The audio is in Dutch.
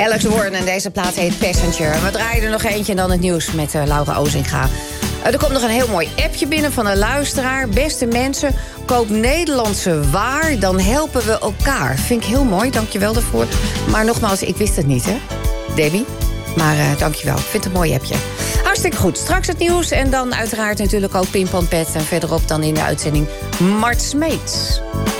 Alex Warren en deze plaat heet Passenger. We draaien er nog eentje en dan het nieuws met Laura Ozinga. Er komt nog een heel mooi appje binnen van een luisteraar. Beste mensen, koop Nederlandse waar, dan helpen we elkaar. Vind ik heel mooi, dankjewel daarvoor. Maar nogmaals, ik wist het niet, hè, Debbie? Maar dankjewel, ik vind het een mooi appje. Hartstikke goed, straks het nieuws en dan uiteraard natuurlijk ook Pim Pam Pet. En verderop dan in de uitzending Mart Smeets.